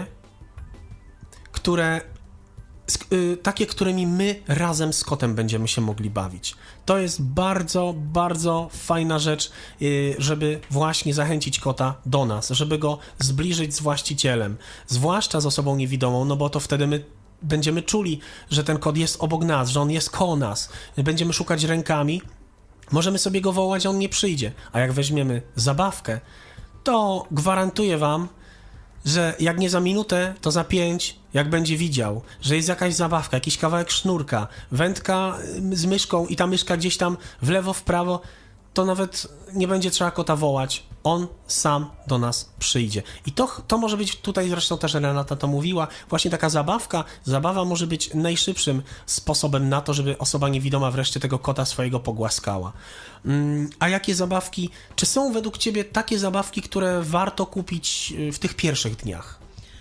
które, y, takie, którymi my razem z kotem będziemy się mogli bawić. To jest bardzo, bardzo fajna rzecz, y, żeby właśnie zachęcić kota do nas, żeby go zbliżyć z właścicielem, zwłaszcza z osobą niewidomą, no bo to wtedy my będziemy czuli, że ten kot jest obok nas, że on jest koło nas. Będziemy szukać rękami, możemy sobie go wołać, a on nie przyjdzie. A jak weźmiemy zabawkę, to gwarantuję wam, że jak nie za minutę, to za pięć, jak będzie widział, że jest jakaś zabawka, jakiś kawałek sznurka, wędka z myszką i ta myszka gdzieś tam w lewo, w prawo, to nawet nie będzie trzeba kota wołać. On sam do nas przyjdzie. I to, to może być, tutaj zresztą też Renata to mówiła, właśnie taka zabawka, zabawa może być najszybszym sposobem na to, żeby osoba niewidoma wreszcie tego kota swojego pogłaskała. Um, a jakie zabawki, czy są według ciebie takie zabawki, które warto kupić w tych pierwszych dniach?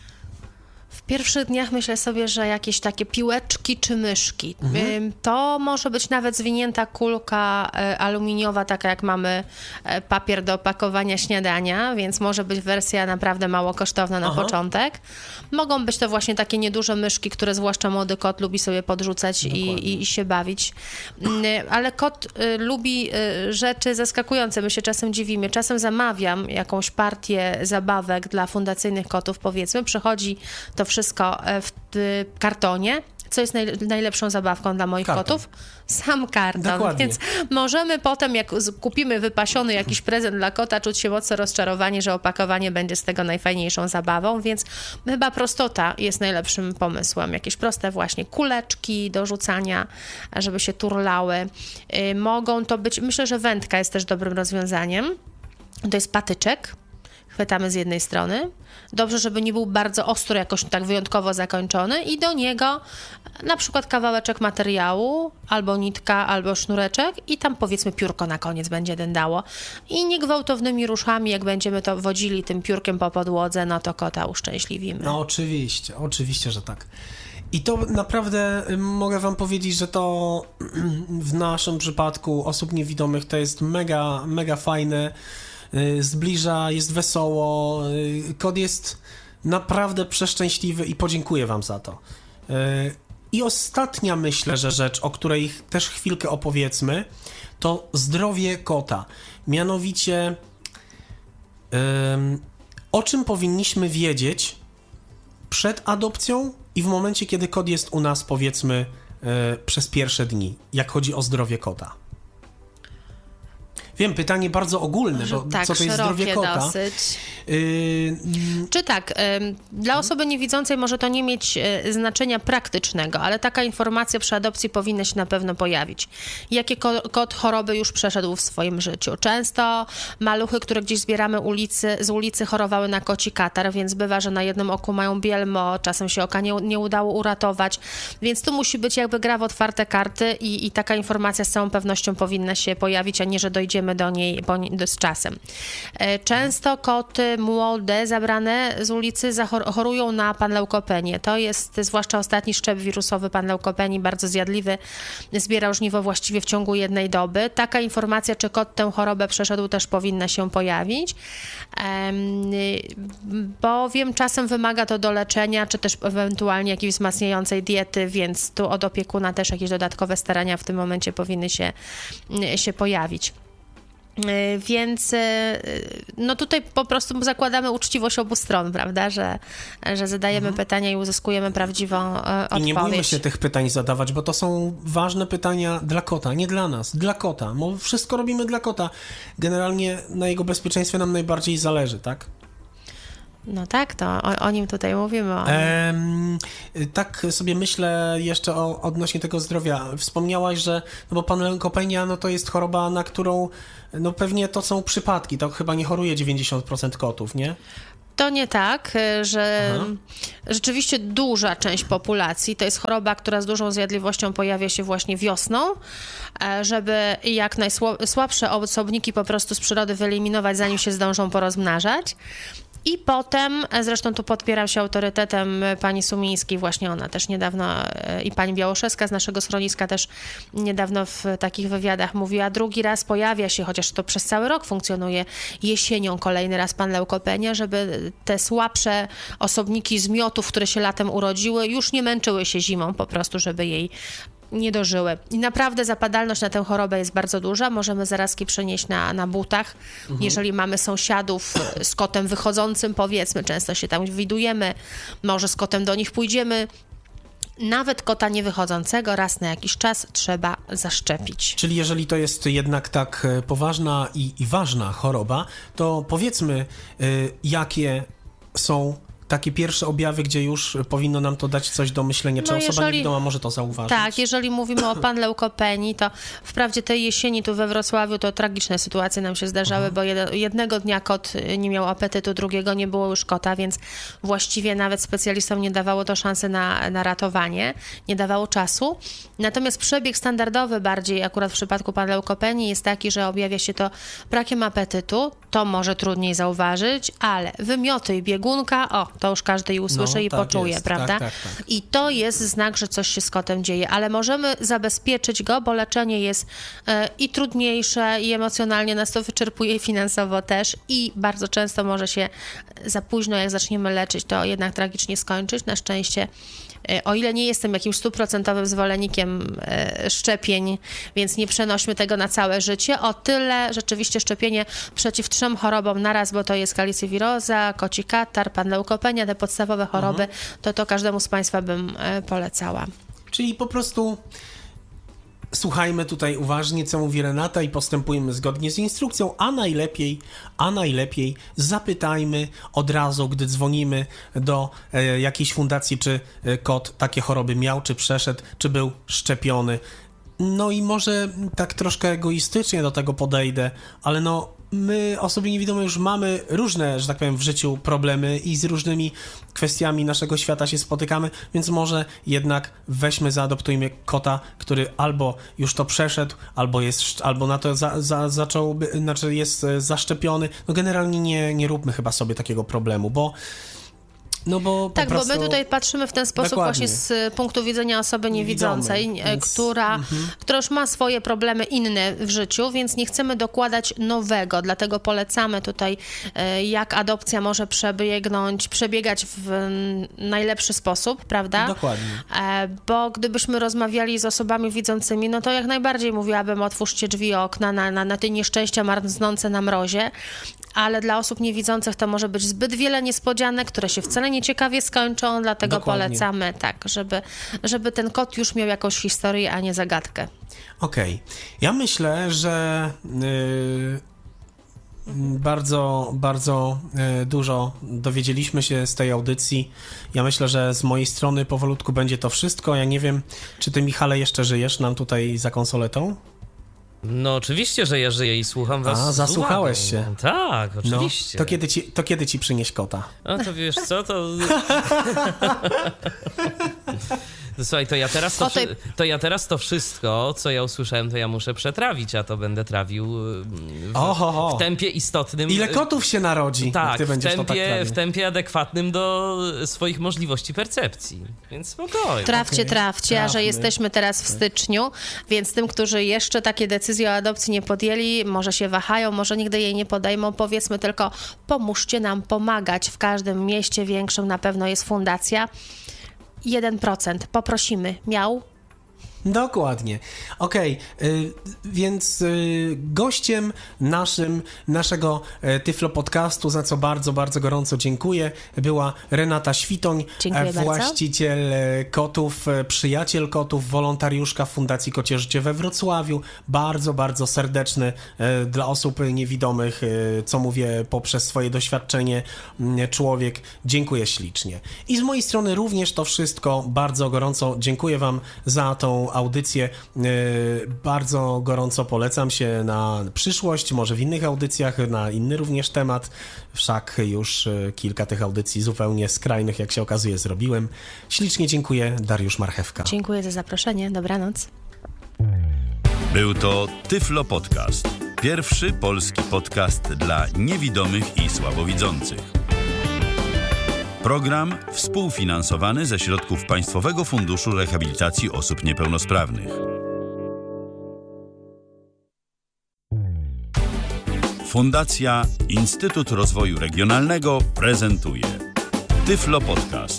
W pierwszych dniach myślę sobie, że jakieś takie piłeczki czy myszki. Mhm. To może być nawet zwinięta kulka aluminiowa, taka jak mamy papier do opakowania śniadania, więc może być wersja naprawdę mało kosztowna na Aha. początek. Mogą być to właśnie takie nieduże myszki, które zwłaszcza młody kot lubi sobie podrzucać i, i, i się bawić. Ale kot y, lubi y, rzeczy zaskakujące. My się czasem dziwimy. Czasem zamawiam jakąś partię zabawek dla fundacyjnych kotów, powiedzmy. Przychodzi to wszystko w kartonie. Co jest naj, najlepszą zabawką dla moich Karton. kotów? Sam karton. Dokładnie. Więc możemy potem, jak kupimy wypasiony jakiś prezent dla kota, czuć się mocno rozczarowani, że opakowanie będzie z tego najfajniejszą zabawą, więc chyba prostota jest najlepszym pomysłem. Jakieś proste właśnie kuleczki do rzucania, żeby się turlały. Yy, mogą to być, myślę, że wędka jest też dobrym rozwiązaniem. To jest patyczek. Chwytamy z jednej strony. Dobrze, żeby nie był bardzo ostro, jakoś tak wyjątkowo zakończony i do niego na przykład kawałeczek materiału, albo nitka, albo sznureczek i tam powiedzmy piórko na koniec będzie dędało. I niegwałtownymi ruszami, jak będziemy to wodzili tym piórkiem po podłodze, no to kota uszczęśliwimy. No oczywiście, oczywiście, że tak. I to naprawdę mogę wam powiedzieć, że to w naszym przypadku osób niewidomych to jest mega, mega fajne. Zbliża, jest wesoło, kot jest naprawdę przeszczęśliwy i podziękuję wam za to. I ostatnia, myślę, że rzecz, o której też chwilkę opowiedzmy, to zdrowie kota. Mianowicie, o czym powinniśmy wiedzieć przed adopcją i w momencie, kiedy kot jest u nas, powiedzmy, przez pierwsze dni, jak chodzi o zdrowie kota. Wiem, pytanie bardzo ogólne, bo tak, co to jest zdrowie kota? Dosyć. Yy... Czy tak, dla osoby niewidzącej może to nie mieć znaczenia praktycznego, ale taka informacja przy adopcji powinna się na pewno pojawić. Jakie kot choroby już przeszedł w swoim życiu? Często maluchy, które gdzieś zbieramy ulicy, z ulicy chorowały na koci katar, więc bywa, że na jednym oku mają bielmo, czasem się oka nie, nie udało uratować, więc tu musi być jakby gra w otwarte karty i, i taka informacja z całą pewnością powinna się pojawić, a nie, że dojdziemy dostosujemy do niej z czasem. Często koty młode, zabrane z ulicy, chorują na panleukopenię. To jest zwłaszcza ostatni szczep wirusowy panleukopenii, bardzo zjadliwy, zbierał żniwo właściwie w ciągu jednej doby. Taka informacja, czy kot tę chorobę przeszedł, też powinna się pojawić, bowiem czasem wymaga to doleczenia, czy też ewentualnie jakiejś wzmacniającej diety, więc tu od opiekuna też jakieś dodatkowe starania w tym momencie powinny się, się pojawić. Więc no tutaj po prostu zakładamy uczciwość obu stron, prawda, że, że zadajemy mhm. pytania i uzyskujemy prawdziwą odpowiedź. I nie bójmy się tych pytań zadawać, bo to są ważne pytania dla kota, nie dla nas, dla kota. Bo wszystko robimy dla kota. Generalnie na jego bezpieczeństwie nam najbardziej zależy, tak? No tak, to o, o nim tutaj mówimy. O nim. Ehm, tak sobie myślę jeszcze o, odnośnie tego zdrowia. Wspomniałaś, że no bo panleukopenia, no to jest choroba, na którą no pewnie to są przypadki. To chyba nie choruje dziewięćdziesiąt procent kotów, nie? To nie tak, że Aha. rzeczywiście duża część populacji to jest choroba, która z dużą zjadliwością pojawia się właśnie wiosną, żeby jak najsłabsze osobniki po prostu z przyrody wyeliminować, zanim się zdążą porozmnażać. I potem, zresztą tu podpieram się autorytetem pani Sumińskiej, właśnie ona też niedawno, i pani Białoszewska z naszego schroniska też niedawno w takich wywiadach mówiła, drugi raz pojawia się, chociaż to przez cały rok funkcjonuje, jesienią kolejny raz panleukopenia, żeby te słabsze osobniki z miotów, które się latem urodziły, już nie męczyły się zimą po prostu, żeby jej nie dożyły. I naprawdę zapadalność na tę chorobę jest bardzo duża. Możemy zarazki przenieść na, na butach. Mhm. Jeżeli mamy sąsiadów z kotem wychodzącym, powiedzmy, często się tam widujemy, może z kotem do nich pójdziemy. Nawet kota niewychodzącego raz na jakiś czas trzeba zaszczepić. Czyli jeżeli to jest jednak tak poważna i, i ważna choroba, to powiedzmy, y, jakie są takie pierwsze objawy, gdzie już powinno nam to dać coś do myślenia, czy no osoba jeżeli, niewidoma może to zauważyć? Tak, jeżeli mówimy o panleukopenii, to wprawdzie tej jesieni tu we Wrocławiu to tragiczne sytuacje nam się zdarzały, Aha. bo jed, jednego dnia kot nie miał apetytu, drugiego nie było już kota, więc właściwie nawet specjalistom nie dawało to szansy na, na ratowanie, nie dawało czasu. Natomiast przebieg standardowy bardziej akurat w przypadku panleukopenii jest taki, że objawia się to brakiem apetytu, to może trudniej zauważyć, ale wymioty i biegunka, o, to już każdy i usłyszy no, i tak poczuje, jest. prawda? Tak, tak, tak. I to jest znak, że coś się z kotem dzieje, ale możemy zabezpieczyć go, bo leczenie jest e, i trudniejsze, i emocjonalnie nas to wyczerpuje, i finansowo też, i bardzo często może się za późno, jak zaczniemy leczyć, to jednak tragicznie skończyć. Na szczęście, e, o ile nie jestem jakimś stuprocentowym zwolennikiem e, szczepień, więc nie przenośmy tego na całe życie, o tyle rzeczywiście szczepienie przeciw trzem chorobom naraz, bo to jest kalicjowiroza, koci katar, panleukopenia, te podstawowe choroby, mhm. to to każdemu z Państwa bym e, polecała. Czyli po prostu słuchajmy tutaj uważnie, co mówi Renata i postępujmy zgodnie z instrukcją, a najlepiej, a najlepiej zapytajmy od razu, gdy dzwonimy do e, jakiejś fundacji, czy e, kot takie choroby miał, czy przeszedł, czy był szczepiony. No i może tak troszkę egoistycznie do tego podejdę, ale no my, osoby niewidome, już mamy różne, że tak powiem, w życiu problemy i z różnymi kwestiami naszego świata się spotykamy, więc może jednak weźmy, zaadoptujmy kota, który albo już to przeszedł, albo jest, albo na to za, za, zaczął, znaczy jest zaszczepiony. No generalnie nie, nie róbmy chyba sobie takiego problemu, bo No bo tak, prostu... bo my tutaj patrzymy w ten sposób Dokładnie. właśnie z punktu widzenia osoby niewidzącej, Widzony, więc... która, mhm. która już ma swoje problemy inne w życiu, więc nie chcemy dokładać nowego, dlatego polecamy tutaj, jak adopcja może przebiegnąć, przebiegać w najlepszy sposób, prawda? Dokładnie. Bo gdybyśmy rozmawiali z osobami widzącymi, no to jak najbardziej mówiłabym, otwórzcie drzwi, okna na, na, na te nieszczęścia marznące na mrozie, ale dla osób niewidzących to może być zbyt wiele niespodzianek, które się wcale nieciekawie skończą, dlatego Dokładnie. polecamy tak, żeby, żeby ten kot już miał jakąś historię, a nie zagadkę. Okej. Okay. Ja myślę, że yy, bardzo, bardzo yy, dużo dowiedzieliśmy się z tej audycji. Ja myślę, że z mojej strony powolutku będzie to wszystko. Ja nie wiem, czy ty, Michale, jeszcze żyjesz nam tutaj za konsoletą? No oczywiście, że ja żyję i słucham was. A, zasłuchałeś się. No, tak, oczywiście. No, to, kiedy ci, to kiedy ci przynieść kota? A to wiesz co, to... Słuchaj, to ja, teraz to, tej... to ja teraz to wszystko, co ja usłyszałem, to ja muszę przetrawić, a to będę trawił w, Oho, w tempie istotnym. Ile kotów się narodzi, tak, jak ty będziesz w tempie, to tak trawił. w tempie adekwatnym do swoich możliwości percepcji, więc spokojnie. Trawcie, Okay. trawcie, a że Trawmy. jesteśmy teraz w styczniu, więc tym, którzy jeszcze takie decyzje o adopcji nie podjęli, może się wahają, może nigdy jej nie podejmą, powiedzmy tylko, pomóżcie nam pomagać. W każdym mieście większym na pewno jest fundacja. jeden procent. Poprosimy. Miał? Dokładnie. Okej, okay, więc y, gościem naszym, naszego y, Tyflo Podcastu, za co bardzo, bardzo gorąco dziękuję, była Renata Świtoń, Dziękuję właściciel bardzo. kotów, przyjaciel kotów, wolontariuszka Fundacji Kocie Życie we Wrocławiu. Bardzo, bardzo serdeczny y, dla osób niewidomych, y, co mówię poprzez swoje doświadczenie, y, człowiek. Dziękuję ślicznie. I z mojej strony również to wszystko. Bardzo gorąco dziękuję wam za tą audycję. Bardzo gorąco polecam się na przyszłość, może w innych audycjach, na inny również temat. Wszak już kilka tych audycji zupełnie skrajnych, jak się okazuje, zrobiłem. Ślicznie dziękuję. Dariusz Marchewka. Dziękuję za zaproszenie. Dobranoc. Był to Tyflo Podcast. Pierwszy polski podcast dla niewidomych i słabowidzących. Program współfinansowany ze środków Państwowego Funduszu Rehabilitacji Osób Niepełnosprawnych. Fundacja Instytut Rozwoju Regionalnego prezentuje Tyflo Podcast.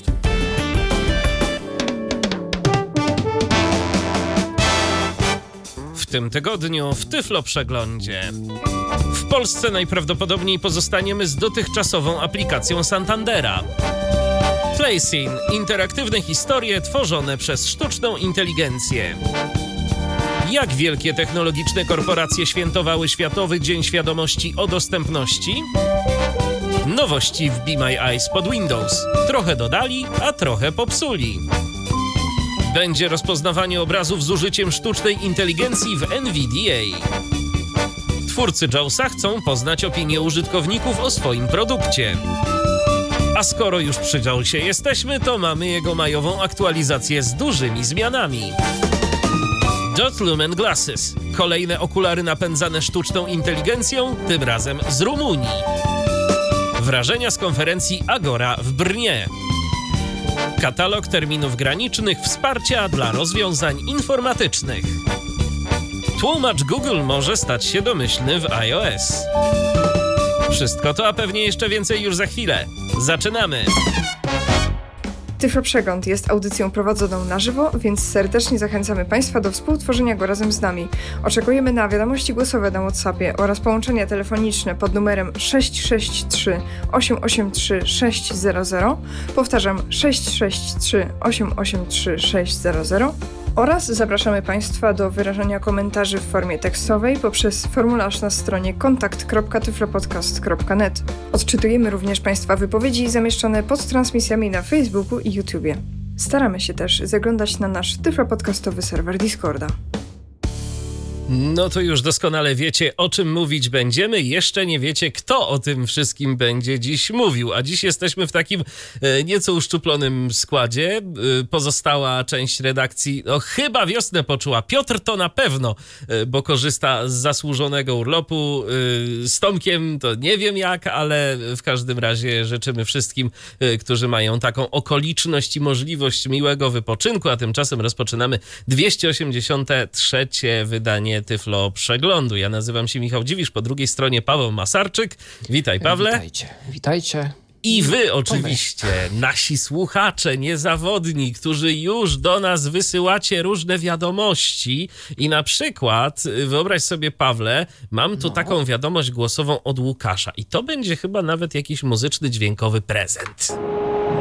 W tym tygodniu w Tyflo Przeglądzie. W Polsce najprawdopodobniej pozostaniemy z dotychczasową aplikacją Santandera. Playsin. Interaktywne historie tworzone przez sztuczną inteligencję. Jak wielkie technologiczne korporacje świętowały Światowy Dzień Świadomości o Dostępności? Nowości w Be My Eyes pod Windows. Trochę dodali, a trochę popsuli. Będzie rozpoznawanie obrazów z użyciem sztucznej inteligencji w N V D A. Twórcy Jawsa chcą poznać opinię użytkowników o swoim produkcie. A skoro już przy Jawsie jesteśmy, to mamy jego majową aktualizację z dużymi zmianami. Dot Lumen Glasses. Kolejne okulary napędzane sztuczną inteligencją, tym razem z Rumunii. Wrażenia z konferencji Agora w Brnie. Katalog terminów granicznych wsparcia dla rozwiązań informatycznych. Tłumacz Google może stać się domyślny w iOS. Wszystko to, a pewnie jeszcze więcej już za chwilę. Zaczynamy! Tyflo Przegląd jest audycją prowadzoną na żywo, więc serdecznie zachęcamy Państwa do współtworzenia go razem z nami. Oczekujemy na wiadomości głosowe na WhatsAppie oraz połączenia telefoniczne pod numerem sześć sześć trzy osiem osiem trzy sześć zero zero. Powtarzam sześć sześć trzy osiem osiem trzy sześć zero zero. Oraz zapraszamy Państwa do wyrażania komentarzy w formie tekstowej poprzez formularz na stronie kontakt kropka tyflopodcast kropka net. Odczytujemy również Państwa wypowiedzi zamieszczone pod transmisjami na Facebooku i YouTubie. Staramy się też zaglądać na nasz tyflopodcastowy serwer Discorda. No to już doskonale wiecie, o czym mówić będziemy. Jeszcze nie wiecie, kto o tym wszystkim będzie dziś mówił. A dziś jesteśmy w takim e, nieco uszczuplonym składzie. E, pozostała część redakcji, no chyba wiosnę poczuła. Piotr to na pewno, e, bo korzysta z zasłużonego urlopu. E, z Tomkiem to nie wiem jak, ale w każdym razie życzymy wszystkim, e, którzy mają taką okoliczność i możliwość miłego wypoczynku. A tymczasem rozpoczynamy dwieście osiemdziesiąte trzecie wydanie Tyflo Przeglądu. Ja nazywam się Michał Dziwisz, po drugiej stronie Paweł Masarczyk. Witaj, Pawle. Witajcie, witajcie. I wy oczywiście, nasi słuchacze niezawodni, którzy już do nas wysyłacie różne wiadomości i na przykład, wyobraź sobie, Pawle, mam tu no. taką wiadomość głosową od Łukasza i to będzie chyba nawet jakiś muzyczny, dźwiękowy prezent.